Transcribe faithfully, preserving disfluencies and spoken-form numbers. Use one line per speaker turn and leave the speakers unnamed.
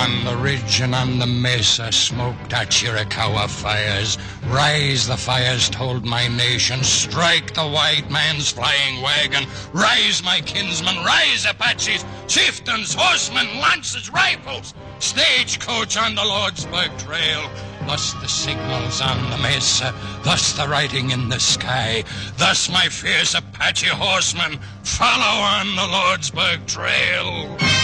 On the ridge and on the mesa smoked our Chiricahua fires. Rise, the fires told my nation. Strike the white man's flying wagon. Rise, my kinsmen, rise, Apaches, chieftains, horsemen, lances, rifles. Stagecoach on the Lordsburg Trail. Thus the signals on the mesa, thus the writing in the sky. Thus my fierce Apache horsemen follow on the Lordsburg Trail.